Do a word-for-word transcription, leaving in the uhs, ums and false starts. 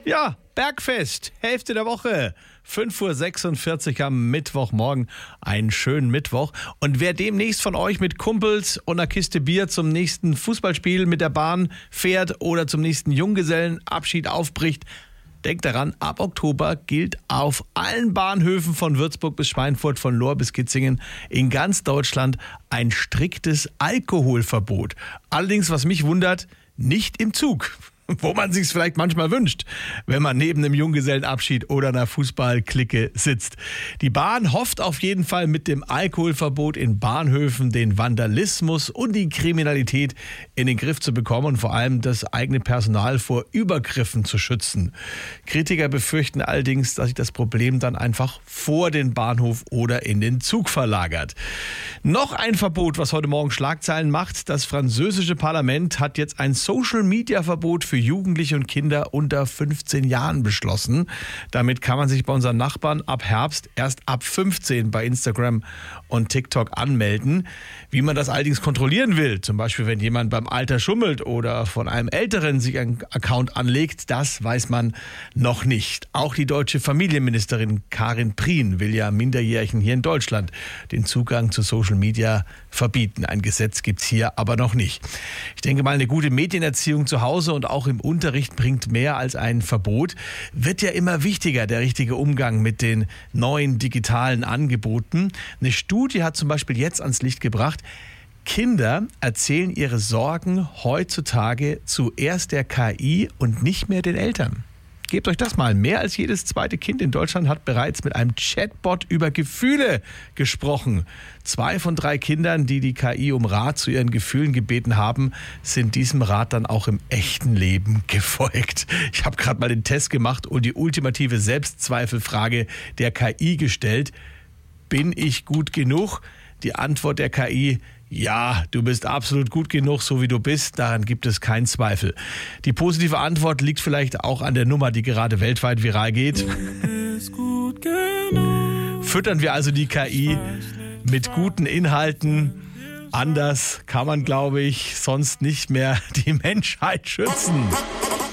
Ja, Bergfest, Hälfte der Woche, fünf Uhr sechsundvierzig am Mittwochmorgen, einen schönen Mittwoch. Und wer demnächst von euch mit Kumpels und einer Kiste Bier zum nächsten Fußballspiel mit der Bahn fährt oder zum nächsten Junggesellenabschied aufbricht, denkt daran, ab Oktober gilt auf allen Bahnhöfen von Würzburg bis Schweinfurt, von Lohr bis Kitzingen in ganz Deutschland ein striktes Alkoholverbot. Allerdings, was mich wundert, nicht im Zug. Wo man sich's vielleicht manchmal wünscht, wenn man neben einem Junggesellenabschied oder einer Fußballklicke sitzt. Die Bahn hofft auf jeden Fall mit dem Alkoholverbot in Bahnhöfen den Vandalismus und die Kriminalität in den Griff zu bekommen und vor allem das eigene Personal vor Übergriffen zu schützen. Kritiker befürchten allerdings, dass sich das Problem dann einfach vor den Bahnhof oder in den Zug verlagert. Noch ein Verbot, was heute Morgen Schlagzeilen macht. Das französische Parlament hat jetzt ein Social-Media-Verbot für für Jugendliche und Kinder unter fünfzehn Jahren beschlossen. Damit kann man sich bei unseren Nachbarn ab Herbst erst ab fünfzehn bei Instagram und TikTok anmelden. Wie man das allerdings kontrollieren will, zum Beispiel wenn jemand beim Alter schummelt oder von einem Älteren sich einen Account anlegt, das weiß man noch nicht. Auch die deutsche Familienministerin Karin Prien will ja Minderjährigen hier in Deutschland den Zugang zu Social Media verbieten. Ein Gesetz gibt es hier aber noch nicht. Ich denke mal, eine gute Medienerziehung zu Hause und auch im Unterricht bringt mehr als ein Verbot. Wird ja immer wichtiger, der richtige Umgang mit den neuen digitalen Angeboten. Eine Studie hat zum Beispiel jetzt ans Licht gebracht, Kinder erzählen ihre Sorgen heutzutage zuerst der K I und nicht mehr den Eltern. Gebt euch das mal. Mehr als jedes zweite Kind in Deutschland hat bereits mit einem Chatbot über Gefühle gesprochen. Zwei von drei Kindern, die die K I um Rat zu ihren Gefühlen gebeten haben, sind diesem Rat dann auch im echten Leben gefolgt. Ich habe gerade mal den Test gemacht und die ultimative Selbstzweifelfrage der K I gestellt. Bin ich gut genug? Die Antwort der K I: Ja, du bist absolut gut genug, so wie du bist. Daran gibt es keinen Zweifel. Die positive Antwort liegt vielleicht auch an der Nummer, die gerade weltweit viral geht. Füttern wir also die K I mit guten Inhalten. Anders kann man, glaube ich, sonst nicht mehr die Menschheit schützen.